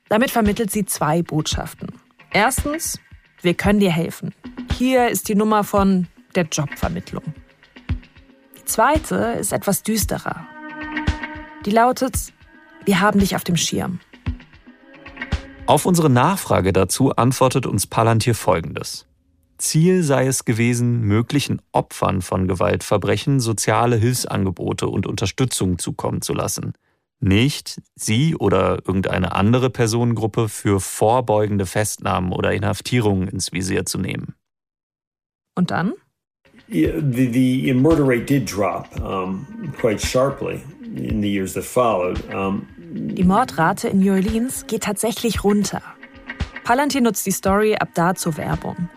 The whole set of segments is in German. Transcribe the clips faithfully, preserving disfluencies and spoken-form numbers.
Damit vermittelt sie zwei Botschaften. Erstens, wir können dir helfen. Hier ist die Nummer von der Jobvermittlung. Die zweite ist etwas düsterer. Die lautet, wir haben dich auf dem Schirm. Auf unsere Nachfrage dazu antwortet uns Palantir Folgendes. Ziel sei es gewesen, möglichen Opfern von Gewaltverbrechen soziale Hilfsangebote und Unterstützung zukommen zu lassen. Nicht sie oder irgendeine andere Personengruppe für vorbeugende Festnahmen oder Inhaftierungen ins Visier zu nehmen. Und dann? Yeah, the, the murder rate did drop um, quite sharply in the years that followed. Um, Die Mordrate in New Orleans geht tatsächlich runter. Palantir nutzt die Story ab da zur Werbung.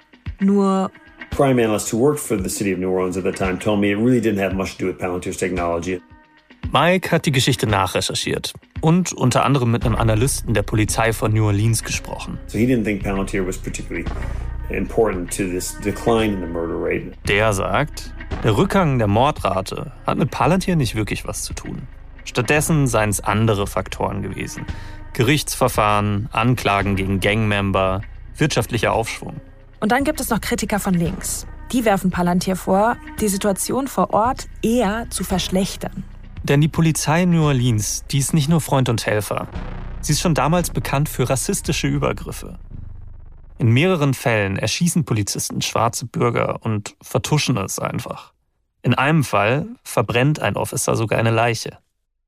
Nur crime analysts who worked for the city of New Orleans at the time told me it really didn't have much to do with Palantir's technology. Mike hat die Geschichte nachrecherchiert und unter anderem mit einem Analysten der Polizei von New Orleans gesprochen. So he didn't think Palantir was particularly important to this decline in the murder rate. Der sagt, der Rückgang der Mordrate hat mit Palantir nicht wirklich was zu tun. Stattdessen seien es andere Faktoren gewesen. Gerichtsverfahren, Anklagen gegen Gangmember, wirtschaftlicher Aufschwung. Und dann gibt es noch Kritiker von links. Die werfen Palantir vor, die Situation vor Ort eher zu verschlechtern. Denn die Polizei in New Orleans, die ist nicht nur Freund und Helfer. Sie ist schon damals bekannt für rassistische Übergriffe. In mehreren Fällen erschießen Polizisten schwarze Bürger und vertuschen es einfach. In einem Fall verbrennt ein Officer sogar eine Leiche.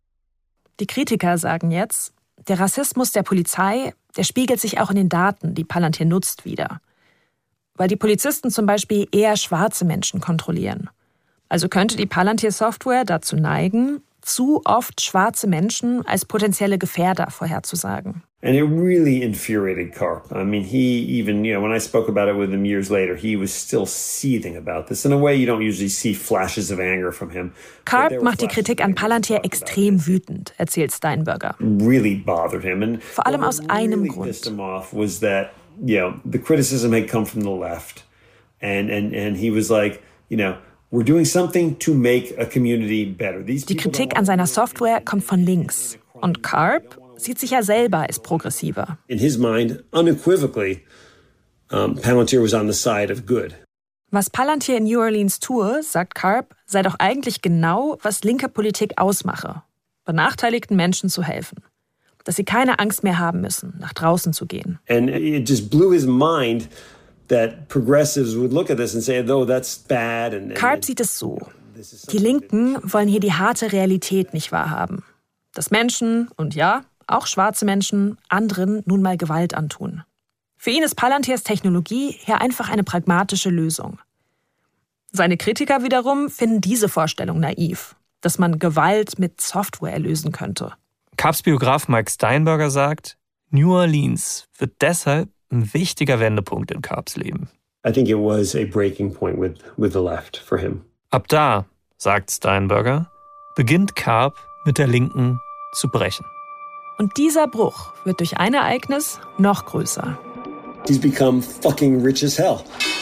Die Kritiker sagen jetzt, der Rassismus der Polizei, der spiegelt sich auch in den Daten, die Palantir nutzt, wider. Weil die Polizisten zum Beispiel eher schwarze Menschen kontrollieren. Also könnte die Palantir-Software dazu neigen, zu oft schwarze Menschen als potenzielle Gefährder vorherzusagen. And it really infuriated Karp. I mean, he even, you know, when I spoke about it with him years later, he was still seething about this. In a way, you don't usually see flashes of anger from him. Karp macht die Kritik an Palantir extrem wütend, erzählt Steinberger. Really bothered him. And vor allem aus einem really Grund. Pissed him off was that, you know, the criticism had come from the left. And, and, and he was like, you know, we're doing something to make a community better. These Die Kritik an seiner Software kommt von links. Und Karp sieht sich ja selber als progressiver. In his mind, unequivocally, um, Palantir was on the side of good. Was Palantir in New Orleans tue, sagt Karp, sei doch eigentlich genau, was linke Politik ausmache. Benachteiligten Menschen zu helfen. Dass sie keine Angst mehr haben müssen, nach draußen zu gehen. And it just blew his mind that progressives would look at this and say, oh, that's bad. And, and Karp sieht es so. Die Linken wollen hier die harte Realität nicht wahrhaben. Dass Menschen, und ja, auch schwarze Menschen, anderen nun mal Gewalt antun. Für ihn ist Palantirs Technologie hier einfach eine pragmatische Lösung. Seine Kritiker wiederum finden diese Vorstellung naiv, dass man Gewalt mit Software lösen könnte. Karps Biograf Mike Steinberger sagt, New Orleans wird deshalb ein wichtiger Wendepunkt in Karps Leben. I think it was a breaking point with, with the left for him. Ab da, sagt Steinberger, beginnt Karp mit der Linken zu brechen. Und dieser Bruch wird durch ein Ereignis noch größer. He's become fucking rich as hell.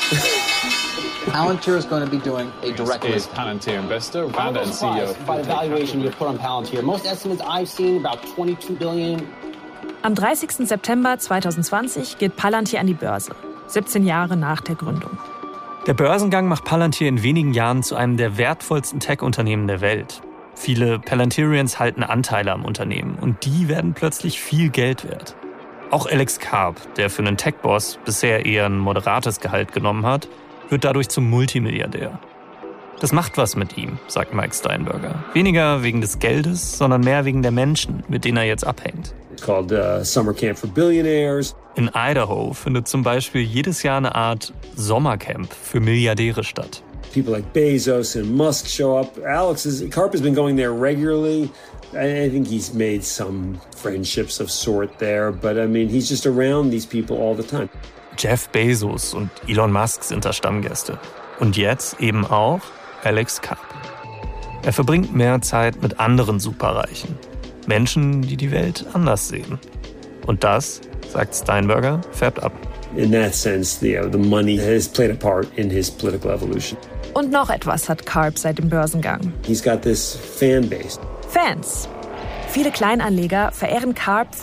Palantir is going to be doing a direct This is listing. Palantir investor, founder and C E O. By the valuation you put on Palantir. Most estimates I've seen about twenty-two billion dollars. Am dreißigsten September zweitausendzwanzig geht Palantir an die Börse, siebzehn Jahre nach der Gründung. Der Börsengang macht Palantir in wenigen Jahren zu einem der wertvollsten Tech-Unternehmen der Welt. Viele Palantirians halten Anteile am Unternehmen und die werden plötzlich viel Geld wert. Auch Alex Karp, der für einen Tech-Boss bisher eher ein moderates Gehalt genommen hat, wird dadurch zum Multimilliardär. Das macht was mit ihm, sagt Mike Steinberger. Weniger wegen des Geldes, sondern mehr wegen der Menschen, mit denen er jetzt abhängt. It's called uh, Summer Camp for Billionaires. In Idaho findet zum Beispiel jedes Jahr eine Art Sommercamp für Milliardäre statt. People like Bezos and Musk show up. Alex is, Karp has been going there regularly. I, I think he's made some friendships of sort there, but I mean, he's just around these people all the time. Jeff Bezos und Elon Musk sind da Stammgäste. Und jetzt eben auch Alex Karp. Er verbringt mehr Zeit mit anderen Superreichen. Menschen, die die Welt anders sehen. Und das, sagt Steinberger, färbt ab. In that sense, the, uh, the money has played a part in his political evolution. Und noch etwas hat Karp seit dem Börsengang. He's got this fan base. Fans. Viele Kleinanleger verehren Karp